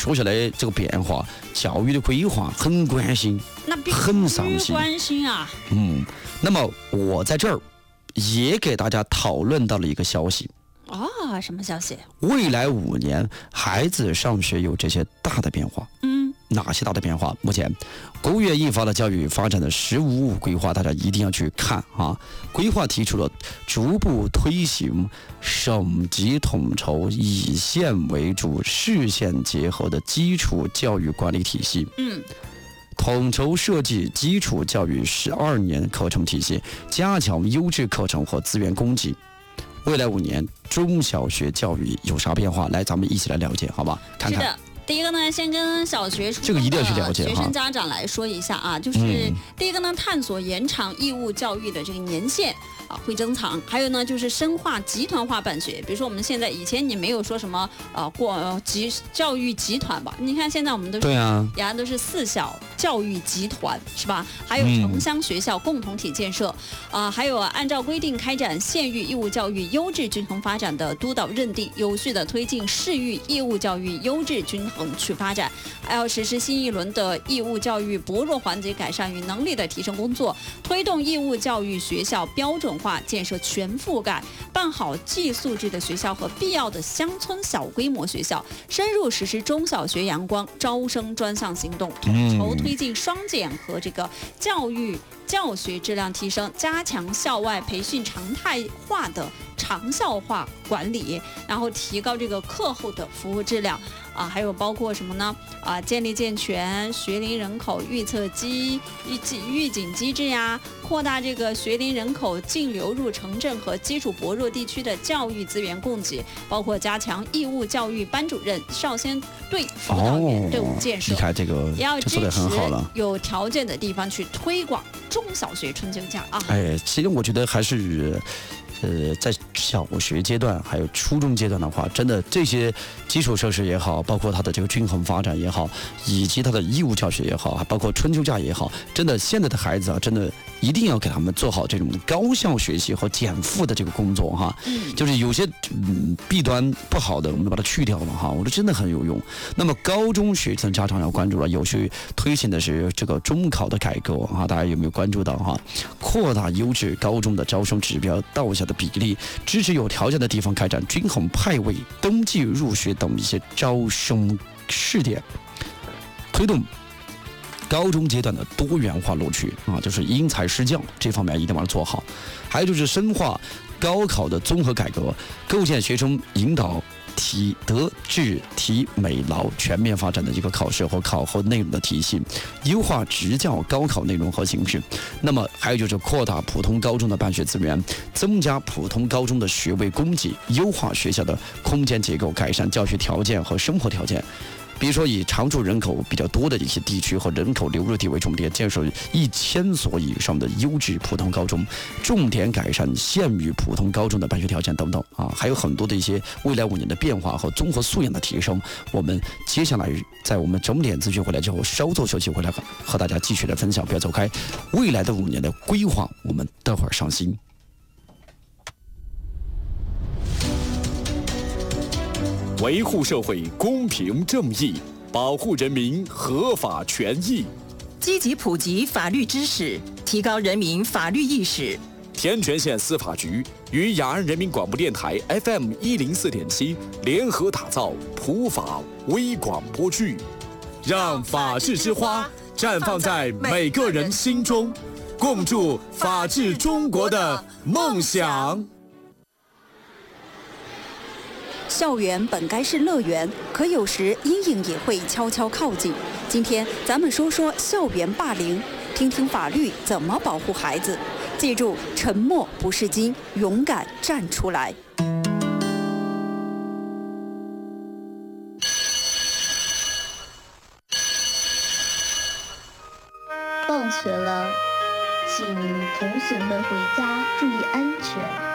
说下来这个变化，教育的规划很关心，很上心， 关心啊。 那么我在这儿也给大家讨论到了一个消息。 什么消息？ 未来5年孩子上学有这些大的变化。哪些大的变化？目前国务院印发了教育发展的“15+5”规划，大家一定要去看啊！规划提出了逐步推行省级统筹、以县为主、市县结合的基础教育管理体系。统筹设计基础教育12年课程体系，加强优质课程和资源供给。未来5年中小学教育有啥变化？来，咱们一起来了解，好吧？看看。 是的。第一个呢，先跟小学这个一定要去了解学生家长来说一下啊，就是第一个呢，探索延长义务教育的这个年限会增长，还有呢就是深化集团化办学。比如说我们现在以前你没有说什么教育集团吧？你看现在我们都是对啊， 都是4小教育集团是吧？还有城乡学校共同体建设还有按照规定开展县域义务教育优质均衡发展的督导认定，有序的推进市域义务教育优质均衡去发展，还要实施新一轮的义务教育薄弱环节改善与能力的提升工作，推动义务教育学校标准化建设全覆盖，办好寄宿制的学校和必要的乡村小规模学校，深入实施中小学阳光招生专项行动，统筹推进双减和这个教学质量提升，加强校外培训常态化的长效化管理，然后提高这个课后的服务质量还有包括什么呢？建立健全学龄人口预测预警机制呀，扩大这个学龄人口净流入城镇和基础薄弱地区的教育资源供给，包括加强义务教育班主任、少先队辅导员队伍建设。 你看这个， 也要支持很了有条件的地方去推广中小学春秋假啊。 其实我觉得还是。在小学阶段还有初中阶段的话，真的这些基础设施也好，包括它的这个均衡发展也好，以及它的义务教学也好，还包括春秋假也好，真的现在的孩子真的一定要给他们做好这种高效学习和减负的这个工作哈。就是有些弊端不好的，我们把它去掉了哈，我觉得真的很有用。那么高中学生家长要关注了，有序推行的是这个中考的改革哈，大家有没有关注到哈？扩大优质高中的招生指标到校的比例，支持有条件的地方开展均衡派位、登记入学等一些招生试点，推动高中阶段的多元化录取就是因材施教这方面一定把它做好。还有就是深化高考的综合改革，构建学生引导体德智体美劳全面发展的一个考试和考核内容的体系，优化职教高考内容和形式。那么还有就是扩大普通高中的办学资源，增加普通高中的学位供给，优化学校的空间结构，改善教学条件和生活条件。比如说以常住人口比较多的一些地区和人口流入地为重点，建设1000所以上的优质普通高中，重点改善县域普通高中的办学条件等等还有很多的一些未来5年的变化和综合素养的提升。我们接下来在我们整点资讯回来之后，稍作休息回来和大家继续来分享，不要走开。未来的5年的规划，我们待会儿上心。 维护社会公平正义，保护人民合法权益， 积极普及法律知识，提高人民法律意识。 天全县司法局与雅安人民广播电台 FM 104.7联合打造普法微广播剧，让法治之花绽放在每个人心中，共筑法治中国的梦想。 校园本该是乐园，可有时阴影也会悄悄靠近。今天咱们说说校园霸凌，听听法律怎么保护孩子。记住，沉默不是金，勇敢站出来。 放学了，请同学们回家注意安全。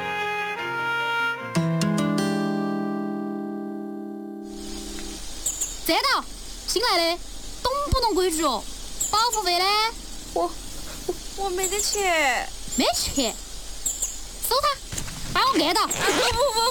站到，新来的，懂不懂规矩哦？保护费呢？ 我没得钱。 没钱，收他，把我按到。不。